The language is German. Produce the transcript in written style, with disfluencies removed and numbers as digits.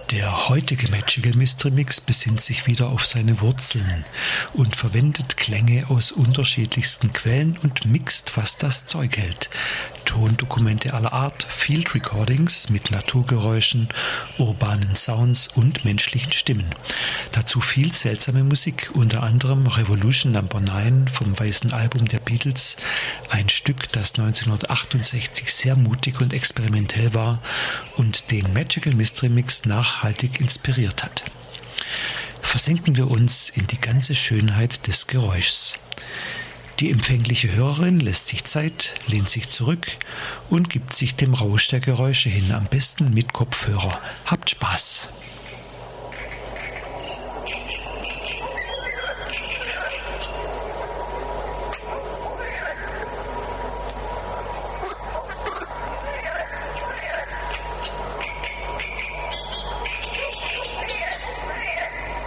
Der heutige Magical Mystery Mix besinnt sich wieder auf seine Wurzeln und verwendet Klänge aus unterschiedlichsten Quellen und mixt, was das Zeug hält. Tondokumente aller Art, Field Recordings mit Naturgeräuschen, urbanen Sounds und menschlichen Stimmen. Dazu viel seltsame Musik, unter anderem Revolution No. 9 vom weißen Album der Beatles, ein Stück, das 1968 sehr mutig und experimentell war und den Magical Mystery Mix nachhaltig inspiriert hat. Versenken wir uns in die ganze Schönheit des Geräuschs. Die empfängliche Hörerin lässt sich Zeit, lehnt sich zurück und gibt sich dem Rausch der Geräusche hin, am besten mit Kopfhörer. Habt Spaß!